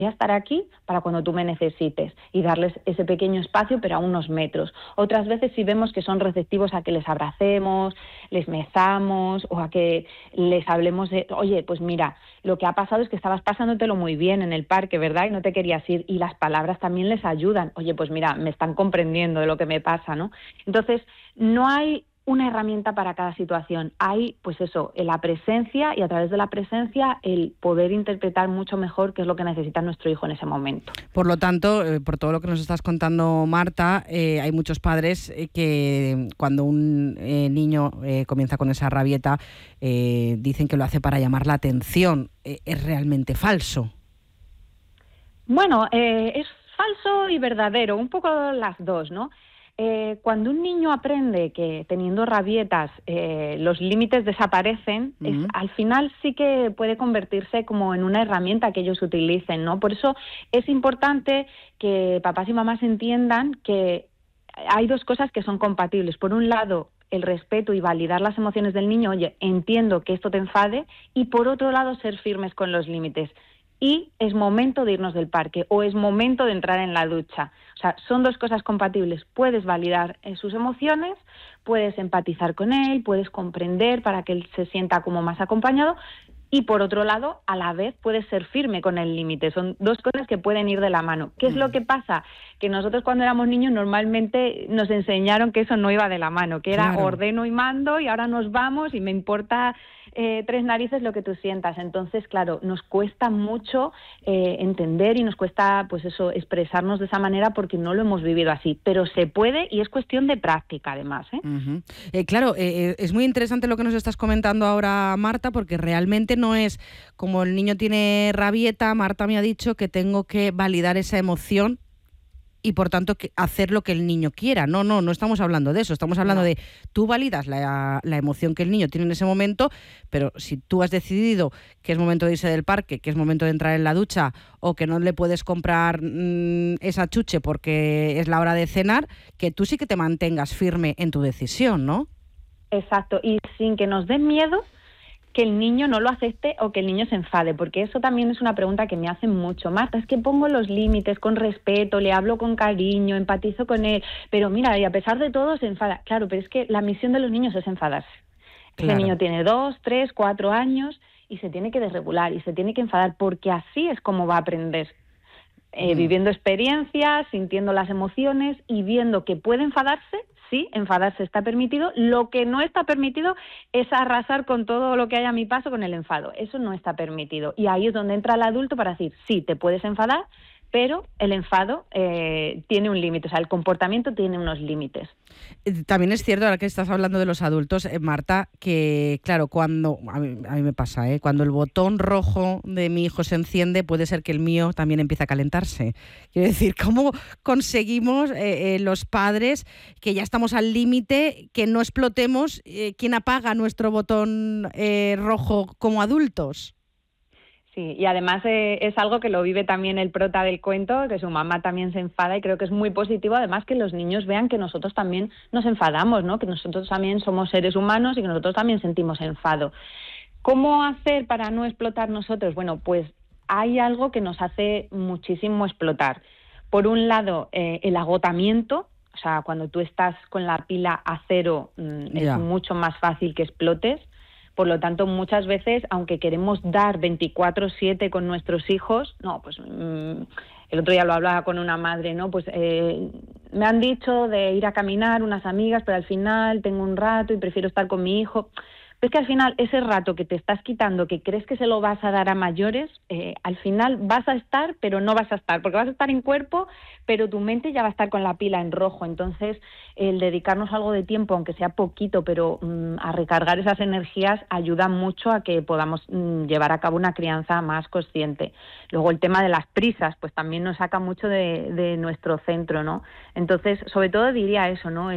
a estar aquí para cuando tú me necesites y darles ese pequeño espacio, pero a unos metros. Otras veces sí vemos que son receptivos a que les abracemos, les mezamos o a que les hablemos de, oye, pues mira, lo que ha pasado es que estabas pasándotelo muy bien en el parque, ¿verdad? Y no te querías ir. Y las palabras también les ayudan. Oye, pues mira, me están comprendiendo de lo que me pasa, ¿no? Entonces, no hay una herramienta para cada situación. Hay, pues eso, la presencia y a través de la presencia el poder interpretar mucho mejor qué es lo que necesita nuestro hijo en ese momento. Por lo tanto, por todo lo que nos estás contando, Marta, hay muchos padres que cuando un niño comienza con esa rabieta dicen que lo hace para llamar la atención. ¿Es realmente falso? Bueno, es falso y verdadero, un poco las dos, ¿no? Cuando un niño aprende que teniendo rabietas los límites desaparecen, al final sí que puede convertirse como en una herramienta que ellos utilicen, ¿no? Por eso es importante que papás y mamás entiendan que hay dos cosas que son compatibles. Por un lado, el respeto y validar las emociones del niño, oye, entiendo que esto te enfade, y por otro lado, ser firmes con los límites. Y es momento de irnos del parque o es momento de entrar en la ducha. O sea, son dos cosas compatibles. Puedes validar sus emociones, puedes empatizar con él, puedes comprender para que él se sienta como más acompañado y, por otro lado, a la vez puedes ser firme con el límite. Son dos cosas que pueden ir de la mano. ¿Qué es lo que pasa? Que nosotros cuando éramos niños normalmente nos enseñaron que eso no iba de la mano, que era ordeno y mando y ahora nos vamos y me importa tres narices lo que tú sientas. Entonces, claro, nos cuesta mucho entender y nos cuesta, pues eso, expresarnos de esa manera porque no lo hemos vivido así. Pero se puede y es cuestión de práctica, además, ¿eh? Claro, es muy interesante lo que nos estás comentando ahora, Marta, porque realmente no es como el niño tiene rabieta, Marta me ha dicho que tengo que validar esa emoción y por tanto hacer lo que el niño quiera. No estamos hablando de eso, estamos hablando de tú validas la emoción que el niño tiene en ese momento, pero si tú has decidido que es momento de irse del parque, que es momento de entrar en la ducha o que no le puedes comprar esa chuche porque es la hora de cenar, que tú sí que te mantengas firme en tu decisión, ¿no? Exacto, y sin que nos dé miedo que el niño no lo acepte o que el niño se enfade, porque eso también es una pregunta que me hacen mucho. Marta, es que pongo los límites con respeto, le hablo con cariño, empatizo con él, pero mira, y a pesar de todo se enfada. Claro, pero es que la misión de los niños es enfadarse. Claro. Ese niño tiene 2, 3, 4 años y se tiene que desregular y se tiene que enfadar, porque así es como va a aprender. Viviendo experiencias, sintiendo las emociones y viendo que puede enfadarse. Sí, enfadarse está permitido. Lo que no está permitido es arrasar con todo lo que hay a mi paso con el enfado. Eso no está permitido. Y ahí es donde entra el adulto para decir, sí, te puedes enfadar, pero el enfado tiene un límite, o sea, el comportamiento tiene unos límites. También es cierto, ahora que estás hablando de los adultos, Marta, que claro, cuando a mí me pasa, cuando el botón rojo de mi hijo se enciende, puede ser que el mío también empiece a calentarse. Quiero decir, ¿cómo conseguimos los padres que ya estamos al límite, que no explotemos? ¿Quién apaga nuestro botón rojo como adultos? Sí, y además es algo que lo vive también el prota del cuento, que su mamá también se enfada, y creo que es muy positivo además que los niños vean que nosotros también nos enfadamos, ¿no? Que nosotros también somos seres humanos y que nosotros también sentimos enfado. ¿Cómo hacer para no explotar nosotros? Bueno, pues hay algo que nos hace muchísimo explotar. Por un lado, el agotamiento. O sea, cuando tú estás con la pila a cero, es mucho más fácil que explotes. Por lo tanto, muchas veces, aunque queremos dar 24/7 con nuestros hijos, no, pues el otro día lo hablaba con una madre, ¿no? Pues me han dicho de ir a caminar unas amigas, pero al final tengo un rato y prefiero estar con mi hijo. Pero es que al final ese rato que te estás quitando, que crees que se lo vas a dar a mayores, al final vas a estar, pero no vas a estar, porque vas a estar en cuerpo, pero tu mente ya va a estar con la pila en rojo. Entonces, el dedicarnos algo de tiempo, aunque sea poquito, pero a recargar esas energías, ayuda mucho a que podamos llevar a cabo una crianza más consciente. Luego, el tema de las prisas, pues también nos saca mucho de nuestro centro, ¿no? Entonces, sobre todo diría eso, ¿no?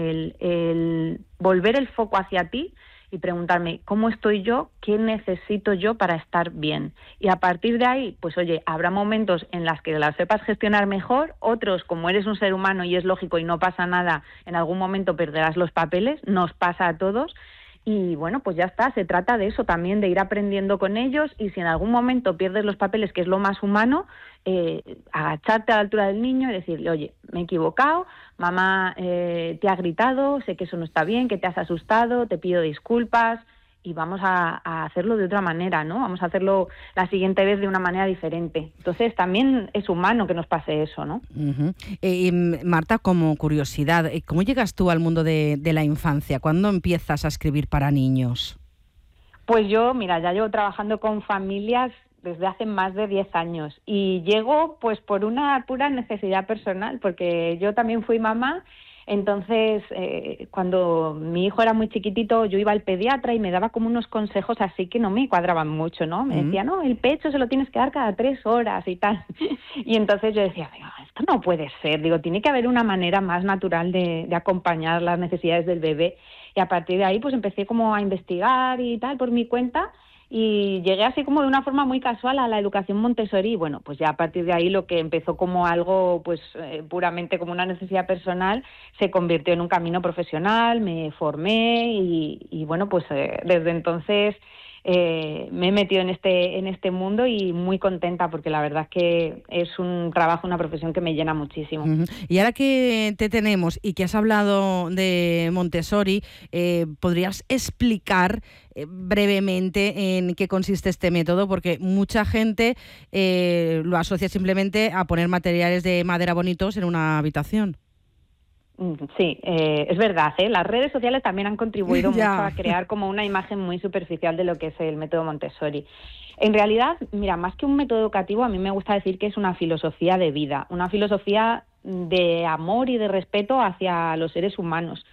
El volver el foco hacia ti y preguntarme cómo estoy yo, qué necesito yo para estar bien. Y a partir de ahí, pues oye, habrá momentos en los que las sepas gestionar mejor, otros, como eres un ser humano y es lógico y no pasa nada, en algún momento perderás los papeles, nos pasa a todos, Y bueno, pues ya está, se trata de eso también, de ir aprendiendo con ellos, y si en algún momento pierdes los papeles, que es lo más humano, agacharte a la altura del niño y decirle, oye, me he equivocado, mamá te ha gritado, sé que eso no está bien, que te has asustado, te pido disculpas, y vamos a hacerlo de otra manera, ¿no? Vamos a hacerlo la siguiente vez de una manera diferente. Entonces también es humano que nos pase eso, ¿no? Uh-huh. Marta, como curiosidad, ¿cómo llegas tú al mundo de la infancia? ¿Cuándo empiezas a escribir para niños? Pues yo, mira, ya llevo trabajando con familias desde hace más de 10 años y llego pues por una pura necesidad personal, porque yo también fui mamá. Entonces, cuando mi hijo era muy chiquitito, yo iba al pediatra y me daba como unos consejos así que no me cuadraban mucho, ¿no? Me decía, no, el pecho se lo tienes que dar cada 3 horas y tal. Y entonces yo decía, esto no puede ser. Digo, tiene que haber una manera más natural de acompañar las necesidades del bebé. Y a partir de ahí, pues empecé como a investigar y tal por mi cuenta. Y llegué así como de una forma muy casual a la educación Montessori, y bueno, pues ya a partir de ahí lo que empezó como algo pues puramente como una necesidad personal se convirtió en un camino profesional, me formé y bueno, pues desde entonces me he metido en este mundo y muy contenta porque la verdad es que es un trabajo, una profesión que me llena muchísimo. Uh-huh. Y ahora que te tenemos y que has hablado de Montessori, ¿podrías explicar brevemente en qué consiste este método? Porque mucha gente lo asocia simplemente a poner materiales de madera bonitos en una habitación. Sí, es verdad, las redes sociales también han contribuido mucho a crear como una imagen muy superficial de lo que es el método Montessori. En realidad, mira, más que un método educativo, a mí me gusta decir que es una filosofía de vida, una filosofía de amor y de respeto hacia los seres humanos.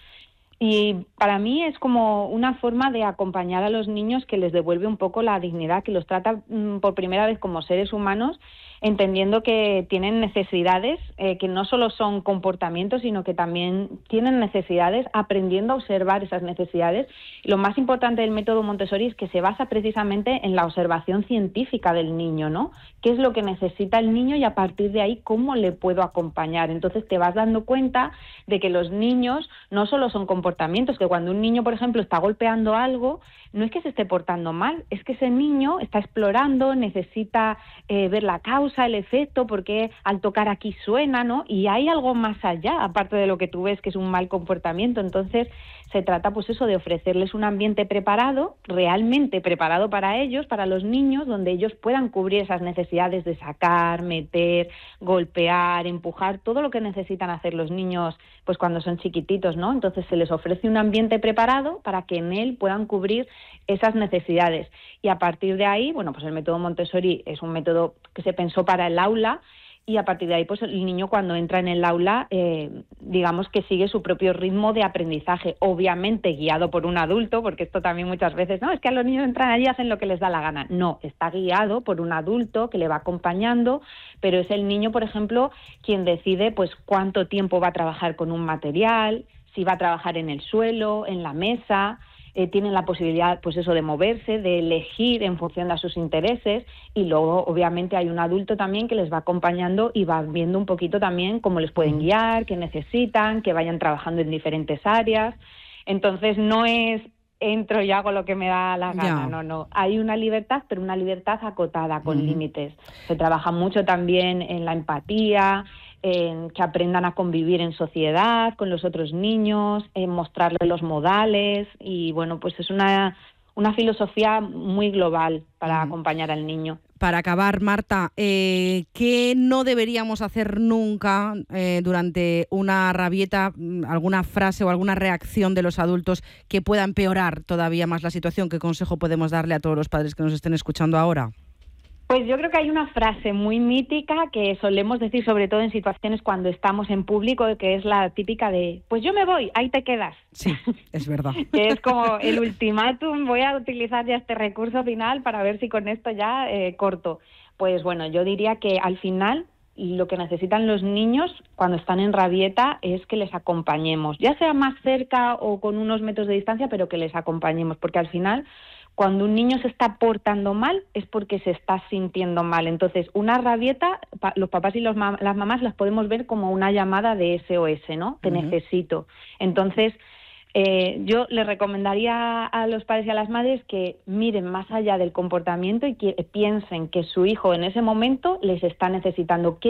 Y para mí es como una forma de acompañar a los niños que les devuelve un poco la dignidad, que los trata por primera vez como seres humanos, entendiendo que tienen necesidades, que no solo son comportamientos, sino que también tienen necesidades, aprendiendo a observar esas necesidades. Lo más importante del método Montessori es que se basa precisamente en la observación científica del niño, ¿no? ¿Qué es lo que necesita el niño y a partir de ahí cómo le puedo acompañar? Entonces te vas dando cuenta de que los niños no solo son comportamientos, que cuando un niño, por ejemplo, está golpeando algo, no es que se esté portando mal, es que ese niño está explorando, necesita ver la causa, el efecto, porque al tocar aquí suena, ¿no? Y hay algo más allá, aparte de lo que tú ves que es un mal comportamiento. Entonces se trata pues eso de ofrecerles un ambiente preparado, realmente preparado para ellos, para los niños, donde ellos puedan cubrir esas necesidades de sacar, meter, golpear, empujar, todo lo que necesitan hacer los niños pues cuando son chiquititos, ¿no? Entonces se les ofrece un ambiente preparado para que en él puedan cubrir esas necesidades. Y a partir de ahí, bueno, pues el método Montessori es un método que se pensó para el aula, y a partir de ahí pues el niño cuando entra en el aula digamos que sigue su propio ritmo de aprendizaje, obviamente guiado por un adulto, porque esto también muchas veces, no, es que a los niños entran allí y hacen lo que les da la gana. No, está guiado por un adulto que le va acompañando, pero es el niño, por ejemplo, quien decide pues cuánto tiempo va a trabajar con un material, si va a trabajar en el suelo, en la mesa. Tienen la posibilidad pues eso de moverse, de elegir en función de sus intereses, y luego obviamente hay un adulto también que les va acompañando y va viendo un poquito también cómo les pueden guiar, qué necesitan, que vayan trabajando en diferentes áreas. Entonces no es entro y hago lo que me da la gana, no. Hay una libertad, pero una libertad acotada, con límites. Se trabaja mucho también en la empatía, en que aprendan a convivir en sociedad con los otros niños, en mostrarles los modales, y bueno, pues es una filosofía muy global para acompañar al niño. Para acabar, Marta, ¿qué no deberíamos hacer nunca durante una rabieta? ¿Alguna frase o alguna reacción de los adultos que pueda empeorar todavía más la situación? ¿Qué consejo podemos darle a todos los padres que nos estén escuchando ahora? Pues yo creo que hay una frase muy mítica que solemos decir sobre todo en situaciones cuando estamos en público, que es la típica de, pues yo me voy, ahí te quedas. Sí, es verdad. Que es como el ultimátum, voy a utilizar ya este recurso final para ver si con esto ya corto. Pues bueno, yo diría que al final lo que necesitan los niños cuando están en rabieta es que les acompañemos, ya sea más cerca o con unos metros de distancia, pero que les acompañemos, porque al final cuando un niño se está portando mal es porque se está sintiendo mal. Entonces, una rabieta, los papás y las mamás las podemos ver como una llamada de SOS, ¿no? Te necesito. Entonces, Yo les recomendaría a los padres y a las madres que miren más allá del comportamiento y que piensen que su hijo en ese momento les está necesitando, qué